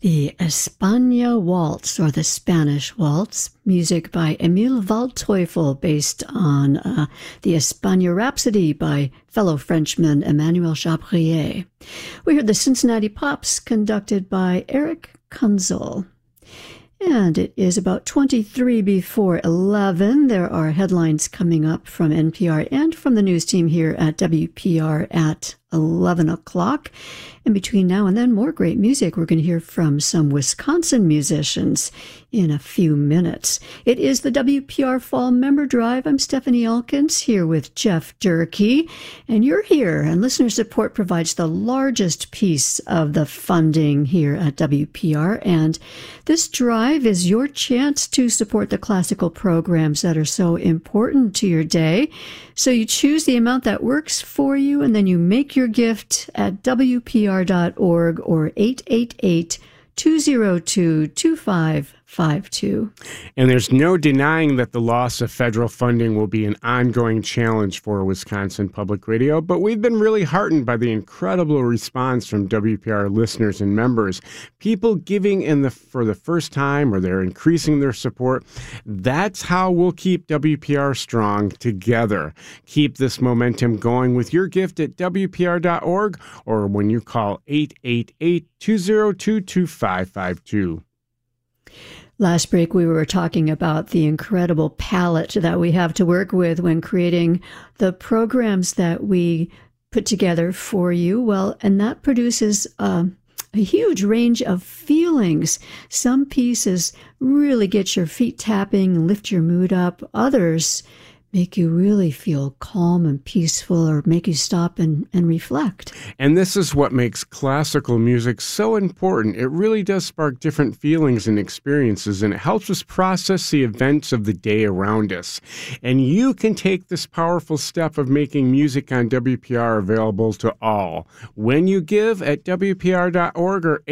The España Waltz, or the Spanish Waltz, music by Emile Waldteufel, based on the España Rhapsody by fellow Frenchman Emmanuel Chabrier. We heard the Cincinnati Pops, conducted by Eric Kunzel. And it is about 23 before 11. There are headlines coming up from NPR and from the news team here at WPR at 11 o'clock. And between now and then, more great music. We're going to hear from some Wisconsin musicians in a few minutes. It is the WPR Fall Member Drive. I'm Stephanie Elkins here with Jeff Durkee. And you're here, and listener support provides the largest piece of the funding here at WPR. And this drive is your chance to support the classical programs that are so important to your day. So you choose the amount that works for you, and then you make your gift at WPR.org or 888-202-2552. And there's no denying that the loss of federal funding will be an ongoing challenge for Wisconsin Public Radio, but we've been really heartened by the incredible response from WPR listeners and members. People giving for the first time, or they're increasing their support. That's how we'll keep WPR strong together. Keep this momentum going with your gift at WPR.org or when you call 888-202-2552. Last break, we were talking about the incredible palette that we have to work with when creating the programs that we put together for you. Well, and that produces a huge range of feelings. Some pieces really get your feet tapping, lift your mood up. Others make you really feel calm and peaceful, or make you stop and reflect. And this is what makes classical music so important. It really does spark different feelings and experiences, and it helps us process the events of the day around us. And you can take this powerful step of making music on WPR available to all when you give at WPR.org or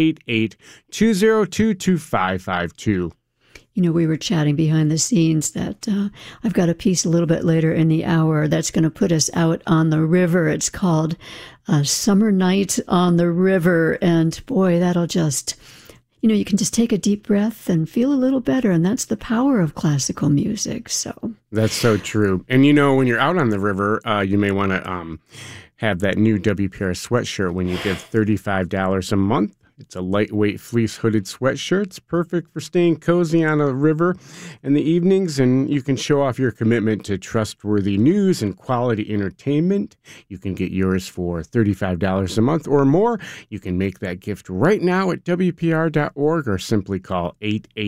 888-202-2552. You know, we were chatting behind the scenes that I've got a piece a little bit later in the hour that's going to put us out on the river. It's called Summer Night on the River. And boy, that'll just, you can just take a deep breath and feel a little better. And that's the power of classical music. So that's so true. And when you're out on the river, you may want to have that new WPR sweatshirt when you give $35 a month. It's a lightweight fleece hooded sweatshirt. It's perfect for staying cozy on a river in the evenings, and you can show off your commitment to trustworthy news and quality entertainment. You can get yours for $35 a month or more. You can make that gift right now at WPR.org or simply call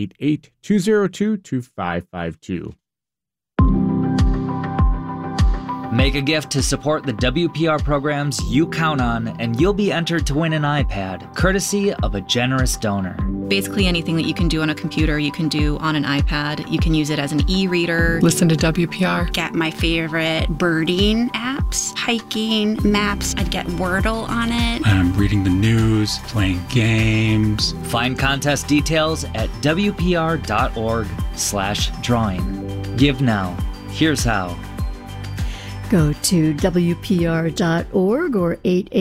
888-202-2552. Make a gift to support the WPR programs you count on, and you'll be entered to win an iPad, courtesy of a generous donor. Basically anything that you can do on a computer, you can do on an iPad. You can use it as an e-reader. Listen to WPR. Get my favorite birding apps, hiking, maps. I'd get Wordle on it. I'm reading the news, playing games. Find contest details at WPR.org/drawing. Give now. Here's how. Go to WPR.org or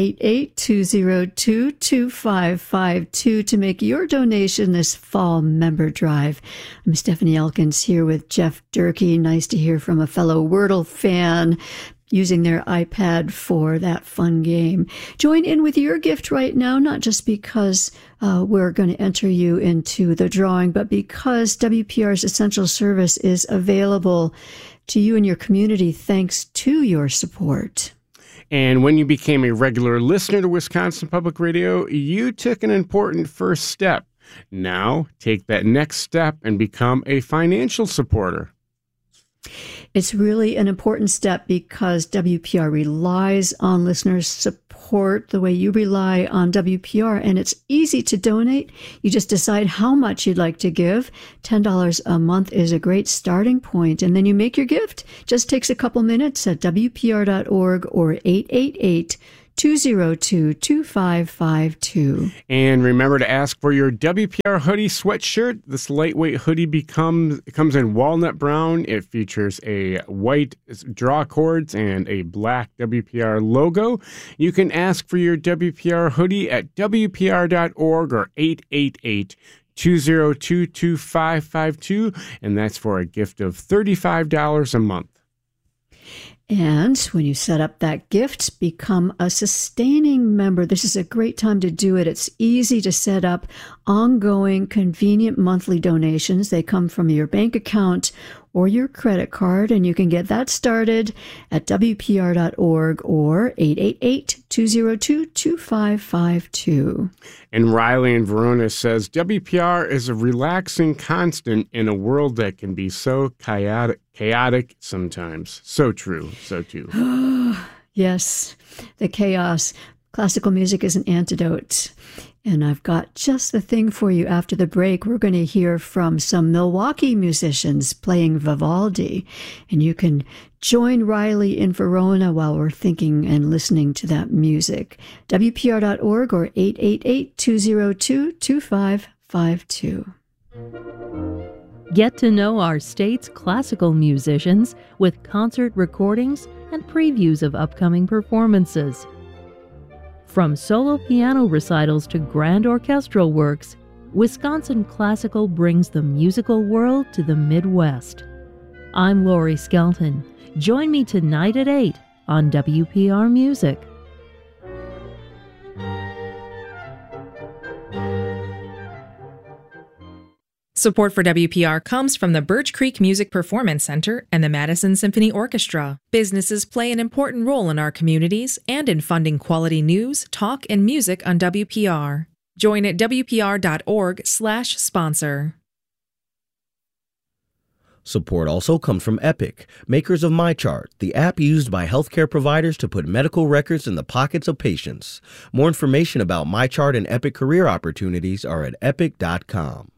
888-202-2552 to make your donation this fall member drive. I'm Stephanie Elkins here with Jeff Durkee. Nice to hear from a fellow Wordle fan using their iPad for that fun game. Join in with your gift right now, not just because we're going to enter you into the drawing, but because WPR's essential service is available to you and your community thanks to your support. And when you became a regular listener to Wisconsin Public Radio, you took an important first step. Now, take that next step and become a financial supporter. It's really an important step because WPR relies on listeners' support the way you rely on WPR, and it's easy to donate. You just decide how much you'd like to give. $10 a month is a great starting point, and then you make your gift. Just takes a couple minutes at WPR.org or 888 888-202-2552. And remember to ask for your WPR hoodie sweatshirt. This lightweight hoodie comes in walnut brown. It features a white draw cords and a black WPR logo. You can ask for your WPR hoodie at WPR.org or 888-202-2552, and that's for a gift of $35 a month. And when you set up that gift, become a sustaining member. This is a great time to do it. It's easy to set up ongoing, convenient monthly donations. They come from your bank account or your credit card, and you can get that started at WPR.org or 888-202-2552. And Riley in Verona says, WPR is a relaxing constant in a world that can be so chaotic sometimes. So true, so true. Yes, the chaos. Classical music is an antidote. And I've got just the thing for you after the break. We're going to hear from some Milwaukee musicians playing Vivaldi. And you can join Riley in Verona while we're thinking and listening to that music. WPR.org or 888-202-2552. Get to know our state's classical musicians with concert recordings and previews of upcoming performances. From solo piano recitals to grand orchestral works, Wisconsin Classical brings the musical world to the Midwest. I'm Lori Skelton. Join me tonight at 8 on WPR Music. Support for WPR comes from the Birch Creek Music Performance Center and the Madison Symphony Orchestra. Businesses play an important role in our communities and in funding quality news, talk, and music on WPR. Join at WPR.org/sponsor. Support also comes from Epic, makers of MyChart, the app used by healthcare providers to put medical records in the pockets of patients. More information about MyChart and Epic career opportunities are at epic.com.